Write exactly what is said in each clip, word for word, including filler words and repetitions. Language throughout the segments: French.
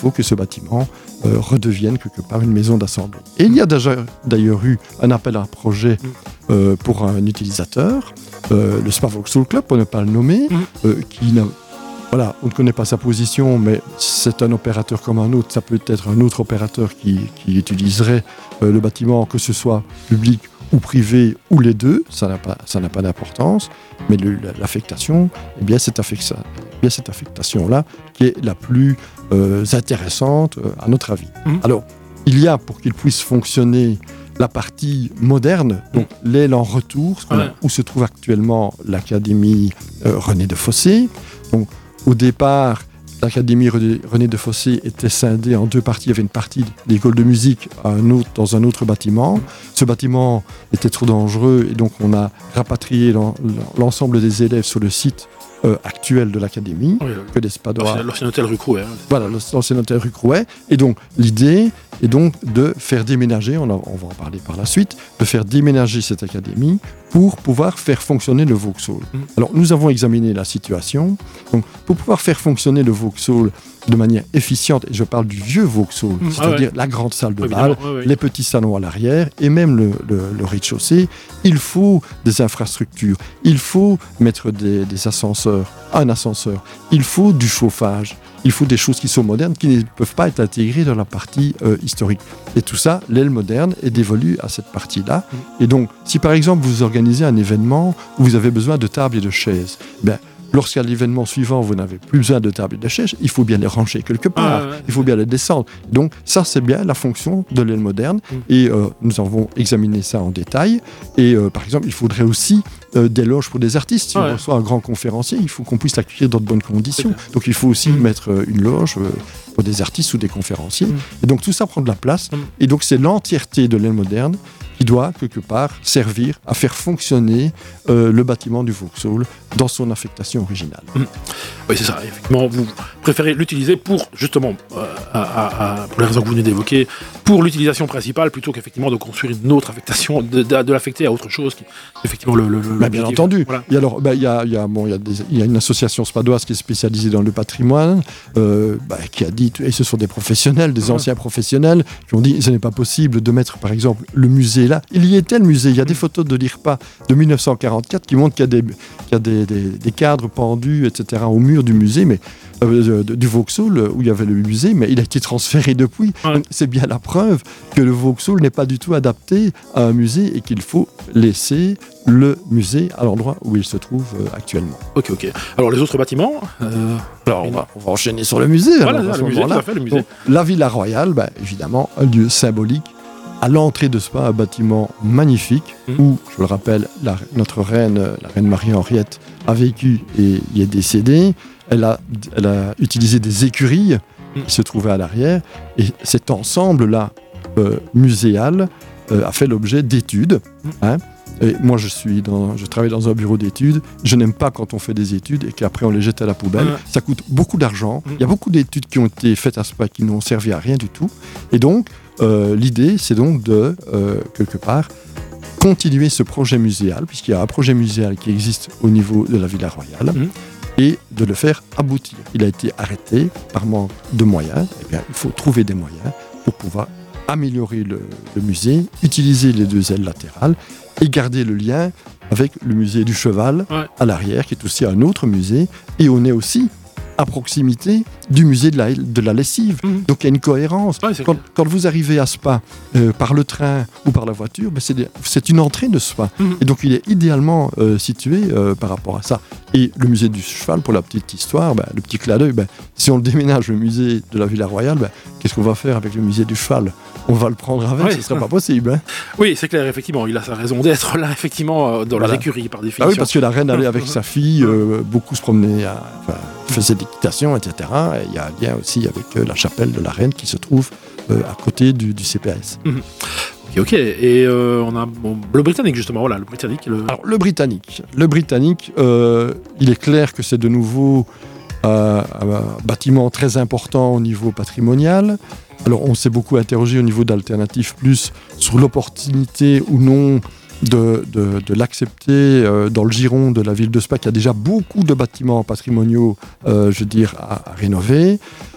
faut que ce bâtiment euh, redevienne quelque part une maison d'assemblée. Et il y a déjà, d'ailleurs eu un appel à un projet euh, pour un utilisateur, euh, le Spa Vauxhall Club, pour ne pas le nommer, euh, qui n'a Voilà, on ne connaît pas sa position, mais c'est un opérateur comme un autre. Ça peut être un autre opérateur qui, qui utiliserait euh, le bâtiment, que ce soit public ou privé, ou les deux. Ça n'a pas, ça n'a pas d'importance. Mais le, l'affectation, eh bien, cette affecta- eh bien, cette affectation-là qui est la plus euh, intéressante, euh, à notre avis. Mmh. Alors, il y a, pour qu'il puisse fonctionner, la partie moderne, donc mmh. l'aile en retour, ouais. où se trouve actuellement l'Académie euh, René de Fossé. Donc, au départ, l'Académie René de Fossé était scindée en deux parties. Il y avait une partie de l'école de musique à un autre, dans un autre bâtiment. Ce bâtiment était trop dangereux et donc on a rapatrié l'ensemble des élèves sur le site euh, actuel de l'Académie, oui, que des Spadois. L'ancien hôtel rue Crouet. Hein. Voilà, l'ancien hôtel rue Crouet. Et donc l'idée est donc de faire déménager, on, a, on va en parler par la suite, de faire déménager cette académie pour pouvoir faire fonctionner le Vauxhall. Mmh. Alors nous avons examiné la situation. Donc, pour pouvoir faire fonctionner le Vauxhall de manière efficiente, et je parle du vieux Vauxhall, mmh. c'est-à-dire ah ouais. la grande salle de bal, ouais, ouais. les petits salons à l'arrière et même le, le, le rez-de-chaussée, il faut des infrastructures, il faut mettre des, des ascenseurs, un ascenseur, il faut du chauffage. Il faut des choses qui sont modernes, qui ne peuvent pas être intégrées dans la partie euh, historique. Et tout ça, l'aile moderne est dévolue à cette partie-là. Mmh. Et donc, si par exemple vous organisez un événement où vous avez besoin de tables et de chaises, ben, lorsqu'à l'événement suivant, vous n'avez plus besoin de tables et de chaises, il faut bien les ranger quelque part, ah, ouais. il faut bien les descendre. Donc ça, c'est bien la fonction de l'aile moderne. Mmh. Et euh, nous avons examiné ça en détail. Et euh, par exemple, il faudrait aussi euh, des loges pour des artistes. Si ah, on ouais. reçoit un grand conférencier, il faut qu'on puisse l'accueillir dans de bonnes conditions. Donc il faut aussi mmh. mettre euh, une loge euh, pour des artistes ou des conférenciers. Mmh. Et donc tout ça prend de la place. Mmh. Et donc c'est l'entièreté de l'aile moderne qui doit, quelque part, servir à faire fonctionner euh, le bâtiment du Vauxhall dans son affectation originale. Mmh. Oui, c'est ça. Effectivement, vous préférez l'utiliser pour, justement, euh, à, à, à, pour les raisons que vous venez d'évoquer, pour l'utilisation principale, plutôt qu'effectivement de construire une autre affectation, de, de, de l'affecter à autre chose, qui, effectivement, le... le, le bah, bien entendu. Voilà. Et alors, bah, y a, y a, bon, y a des, y a une association spadoise qui est spécialisée dans le patrimoine, euh, bah, qui a dit, et ce sont des professionnels, des anciens ouais. professionnels, qui ont dit, ce n'est pas possible de mettre, par exemple, le musée là. Il y était le musée. Il y a des photos de l'I R P A de dix-neuf cent quarante-quatre qui montrent qu'il y a des, qu'il y a des, des, des cadres pendus, et cetera, au mur du musée, mais euh, du Vauxhall où il y avait le musée, mais il a été transféré depuis. Ouais. Donc, c'est bien la preuve que le Vauxhall n'est pas du tout adapté à un musée et qu'il faut laisser le musée à l'endroit où il se trouve euh, actuellement. Ok, ok. Alors les autres bâtiments euh... Alors on va, on va enchaîner sur le musée. Voilà, alors, là, le musée, tout à fait, le musée. Donc, la Villa Royale, bah, évidemment, un lieu symbolique. À l'entrée de Spa, un bâtiment magnifique mmh. où, je le rappelle, la, notre reine, la reine Marie-Henriette, a vécu et y est décédée. Elle a, elle a utilisé des écuries mmh. qui se trouvaient à l'arrière. Et cet ensemble-là, euh, muséal, euh, a fait l'objet d'études. Mmh. Hein. Et moi, je, suis dans, je travaille dans un bureau d'études. Je n'aime pas quand on fait des études et qu'après on les jette à la poubelle. Mmh. Ça coûte beaucoup d'argent. Mmh. Il y a beaucoup d'études qui ont été faites à Spa qui n'ont servi à rien du tout. Et donc, Euh, l'idée, c'est donc de, euh, quelque part, continuer ce projet muséal, puisqu'il y a un projet muséal qui existe au niveau de la Villa Royale, mmh. et de le faire aboutir. Il a été arrêté par manque de moyens. Eh bien, il faut trouver des moyens pour pouvoir améliorer le, le musée, utiliser les deux ailes latérales et garder le lien avec le musée du Cheval ouais. à l'arrière, qui est aussi un autre musée. Et on est aussi à proximité du musée de la, de la lessive. Mmh. Donc il y a une cohérence. Ouais, quand, quand vous arrivez à Spa euh, par le train ou par la voiture, ben c'est, des, c'est une entrée de Spa. Mmh. Et donc il est idéalement euh, situé euh, par rapport à ça. Et le musée du Cheval, pour la petite histoire, ben, le petit clin d'œil, ben, si on le déménage le musée de la Villa Royale, ben, qu'est-ce qu'on va faire avec le musée du Cheval ? On va le prendre avec, ouais, ce ne serait pas possible. Hein. Oui, c'est clair, effectivement. Il a sa raison d'être là, effectivement, dans voilà. l'écurie, par définition. Ah oui, parce que la reine allait avec sa fille, euh, beaucoup se promenaient, à, enfin, faisait de l'équitation, et cetera. Et il y a un lien aussi avec euh, la chapelle de la reine qui se trouve euh, à côté du, du C P A S. Mmh. Ok, ok. Et euh, on a bon, le Britannique, justement. Voilà, le Britannique. Le... Alors, le Britannique. Le Britannique, euh, il est clair que c'est de nouveau euh, un bâtiment très important au niveau patrimonial. Alors, on s'est beaucoup interrogé au niveau d'Alternative Plus sur l'opportunité ou non de, de, de l'accepter euh, dans le giron de la ville de Spa, qui a déjà beaucoup de bâtiments patrimoniaux, euh, je veux dire, à, à rénover.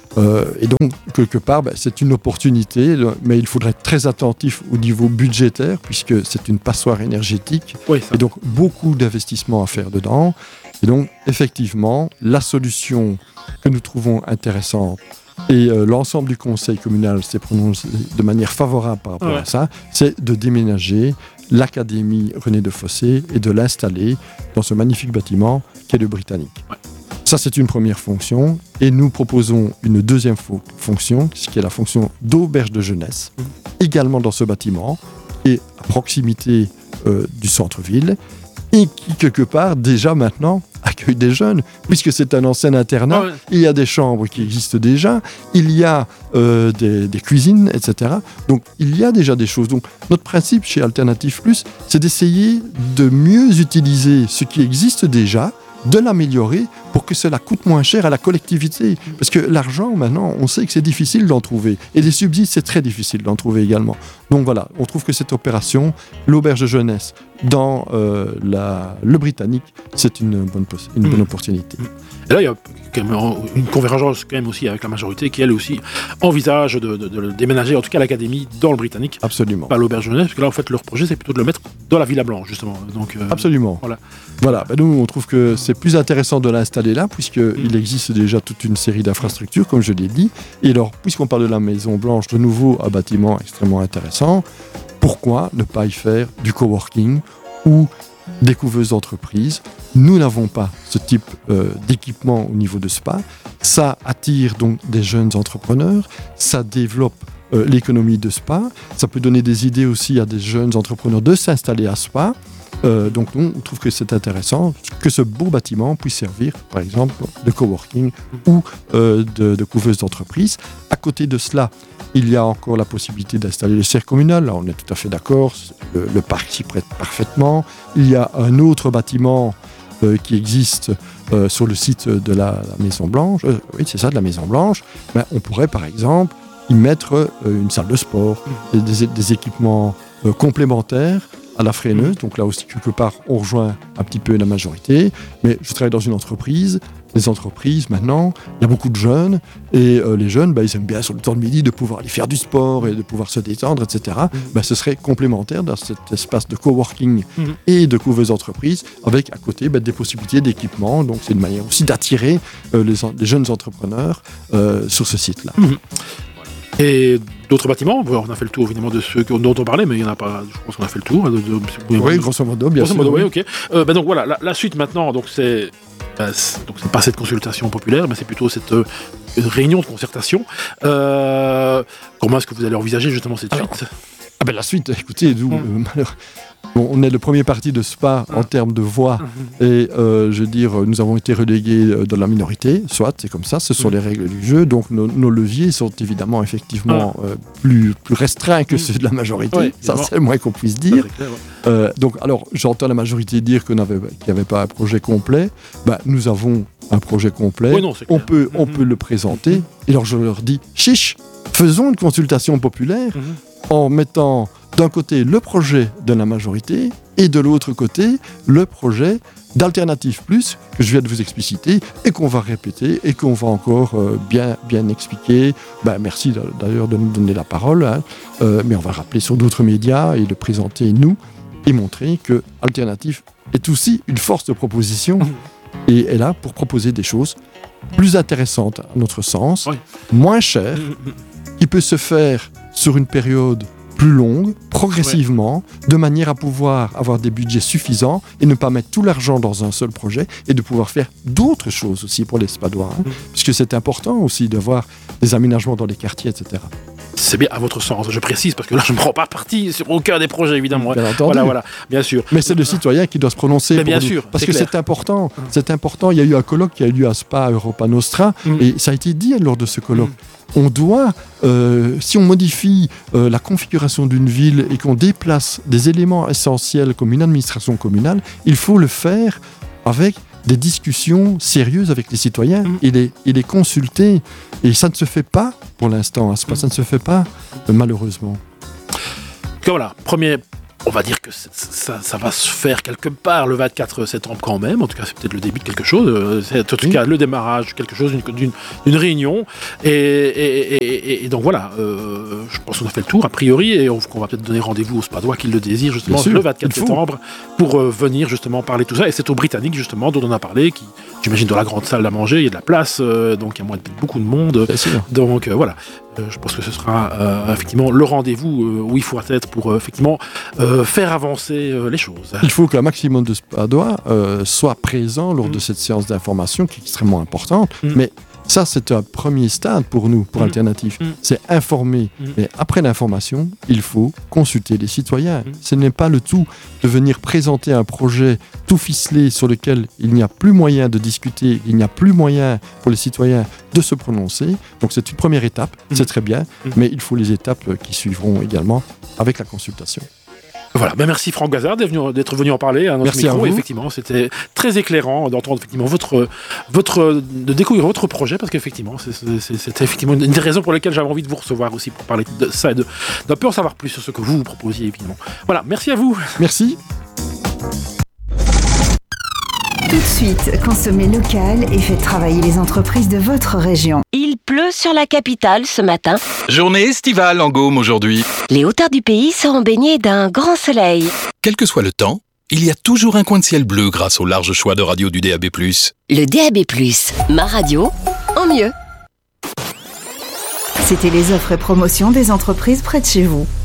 Euh, et donc, quelque part, ben, c'est une opportunité, mais il faudrait être très attentif au niveau budgétaire, puisque c'est une passoire énergétique, Oui, ça. et donc beaucoup d'investissements à faire dedans. Et donc, effectivement, la solution que nous trouvons intéressante, et euh, l'ensemble du conseil communal s'est prononcé de manière favorable par rapport Ouais. à ça, c'est de déménager l'Académie René de Fossé et de l'installer dans ce magnifique bâtiment qu'est le Britannique. Ouais. Ça, c'est une première fonction. Et nous proposons une deuxième fo- fonction, ce qui est la fonction d'auberge de jeunesse, Mmh. également dans ce bâtiment, et à proximité euh, du centre-ville, et qui, quelque part, déjà maintenant, accueille des jeunes, puisque c'est un ancien internat. Ah ouais. Il y a des chambres qui existent déjà, il y a euh, des, des cuisines, et cetera. Donc, il y a déjà des choses. Donc, notre principe chez Alternative Plus, c'est d'essayer de mieux utiliser ce qui existe déjà, de l'améliorer pour que cela coûte moins cher à la collectivité. Parce que l'argent, maintenant, on sait que c'est difficile d'en trouver. Et des subsides, c'est très difficile d'en trouver également. Donc voilà, on trouve que cette opération, l'auberge de jeunesse dans euh, la, le Britannique, c'est une bonne, poss- une Mmh. bonne opportunité. Et là, il y a quand même une convergence quand même aussi avec la majorité qui, elle aussi, envisage de, de, de le déménager, en tout cas l'Académie, dans le Britannique, Absolument. pas l'auberge jeunesse, parce que là, en fait, leur projet, c'est plutôt de le mettre dans la Villa Blanche, justement. Donc, euh, Absolument. Voilà. Voilà. Ben nous, on trouve que c'est plus intéressant de l'installer là, puisqu'il existe déjà toute une série d'infrastructures, comme je l'ai dit. Et alors, puisqu'on parle de la Maison Blanche, de nouveau, un bâtiment extrêmement intéressant, pourquoi ne pas y faire du coworking ou des couveuses d'entreprise? Nous n'avons pas ce type euh, d'équipement au niveau de Spa. Ça attire donc des jeunes entrepreneurs, ça développe euh, l'économie de Spa, ça peut donner des idées aussi à des jeunes entrepreneurs de s'installer à Spa. Euh, donc nous, on trouve que c'est intéressant que ce beau bâtiment puisse servir, par exemple, de coworking ou euh, de, de couveuse d'entreprise. À côté de cela, il y a encore la possibilité d'installer le cercle communal. Là, on est tout à fait d'accord. Le, le parc s'y prête parfaitement. Il y a un autre bâtiment euh, qui existe euh, sur le site de la, la Maison Blanche. Euh, oui, c'est ça, de la Maison Blanche. Ben, on pourrait, par exemple, y mettre euh, une salle de sport, et des, des équipements euh, complémentaires à la freineuse. Donc là aussi, quelque part, on rejoint un petit peu la majorité. Mais je travaille dans une entreprise. Les entreprises, maintenant, il y a beaucoup de jeunes. Et euh, les jeunes, bah, ils aiment bien, sur le temps de midi, de pouvoir aller faire du sport et de pouvoir se détendre, et cetera. Mmh. Bah, ce serait complémentaire dans cet espace de coworking mmh. et de couveuse entreprise, avec à côté bah, des possibilités d'équipement. Donc c'est une manière aussi d'attirer euh, les, les jeunes entrepreneurs euh, sur ce site-là. Mmh. Et d'autres bâtiments, on a fait le tour évidemment de ceux dont on parlait, mais il n'y en a pas, je pense qu'on a fait le tour. De, de, de, oui, grosso modo, bien grosso sûr. Modo, oui, ok. Euh, bah donc voilà, la, la suite maintenant, donc c'est, bah, c'est, donc c'est pas cette consultation populaire, mais c'est plutôt cette euh, réunion de concertation. Euh, comment est-ce que vous allez envisager justement cette Alors, suite? Ah ben la suite, écoutez, nous, Mmh. euh, bon, on est le premier parti de Spa en termes de voix Mmh. et euh, je veux dire, nous avons été relégués dans la minorité, soit c'est comme ça, ce sont mmh. les règles du jeu, donc nos, nos leviers sont évidemment effectivement ah. euh, plus, plus restreints que mmh. ceux de la majorité, ouais, ça c'est le moins qu'on puisse dire. Clair, ouais. euh, donc alors j'entends la majorité dire qu'on avait, qu'il n'y avait pas un projet complet, bah, nous avons un projet complet, oui, non, on, peut, mmh. on peut le présenter, mmh. et alors je leur dis, chiche, faisons une consultation populaire, mmh. en mettant d'un côté le projet de la majorité et de l'autre côté le projet d'Alternative Plus que je viens de vous expliciter et qu'on va répéter et qu'on va encore euh, bien, bien expliquer. Ben, merci d'ailleurs de nous donner la parole, hein, euh, mais on va rappeler sur d'autres médias et le présenter nous et montrer que Alternative est aussi une force de proposition et est là pour proposer des choses plus intéressantes à notre sens, oui. moins chères, qui peut se faire sur une période plus longue, progressivement, ouais. de manière à pouvoir avoir des budgets suffisants et ne pas mettre tout l'argent dans un seul projet et de pouvoir faire d'autres choses aussi pour les Spadois, hein, mmh. puisque c'est important aussi d'avoir des aménagements dans les quartiers, et cetera. C'est bien à votre sens, je précise, parce que là je ne prends pas parti sur aucun des projets, évidemment. Bien entendu. Voilà, voilà, bien sûr. Mais c'est le citoyen qui doit se prononcer. Mais bien pour sûr, parce c'est que clair. c'est important, mmh. c'est important. Il y a eu un colloque qui a eu lieu à Spa Europa Nostra, mmh. et ça a été dit lors de ce colloque. Mmh. On doit, euh, si on modifie euh, la configuration d'une ville et qu'on déplace des éléments essentiels comme une administration communale, il faut le faire avec des discussions sérieuses avec les citoyens mmh. et, les, et les consulter. Et ça ne se fait pas pour l'instant, hein, ça ne se fait pas, euh, malheureusement. Donc voilà, premier, on va dire que ça, ça va se faire quelque part le vingt-quatre septembre quand même. En tout cas, c'est peut-être le début de quelque chose. C'est en tout oui. cas le démarrage de quelque chose, d'une, d'une, d'une réunion. Et, et, et, et donc voilà, euh, je pense qu'on a fait le tour a priori et on, on va peut-être donner rendez-vous aux Spadois qui le désirent justement le vingt-quatre septembre pour euh, venir justement parler de tout ça. Et c'est au Britannique justement dont on a parlé, qui, j'imagine, dans la grande salle à manger, il y a de la place, euh, donc il y a moins de, beaucoup de monde. Donc euh, voilà. Je pense que ce sera euh, effectivement le rendez-vous euh, où il faut être pour euh, effectivement euh, faire avancer euh, les choses. Il faut qu'un maximum de Spadois euh, soit présent lors mmh. de cette séance d'information qui est extrêmement importante. Mmh. Mais ça, c'est un premier stade pour nous, pour mmh. Alternative. Mmh. C'est informer. Mmh. Mais après l'information, il faut consulter les citoyens. Mmh. Ce n'est pas le tout de venir présenter un projet tout ficelé sur lequel il n'y a plus moyen de discuter, il n'y a plus moyen pour les citoyens de se prononcer. Donc c'est une première étape, mmh. c'est très bien, mmh. mais il faut les étapes qui suivront également avec la consultation. Voilà, ben merci Franck Gazard d'être venu, d'être venu en parler à notre merci micro. À effectivement, c'était très éclairant d'entendre effectivement votre, votre, de découvrir votre projet, parce qu'effectivement, c'est, c'est, c'était effectivement une des raisons pour lesquelles j'avais envie de vous recevoir aussi pour parler de ça et de, d'un peu en savoir plus sur ce que vous vous proposiez évidemment. Voilà, merci à vous. Merci. Tout de suite, consommez local et faites travailler les entreprises de votre région. Il pleut sur la capitale ce matin. Journée estivale en Gaume aujourd'hui. Les hauteurs du pays seront baignées d'un grand soleil. Quel que soit le temps, il y a toujours un coin de ciel bleu grâce au large choix de radio du D A B plus. Le D A B plus, ma radio en mieux. C'était les offres et promotions des entreprises près de chez vous.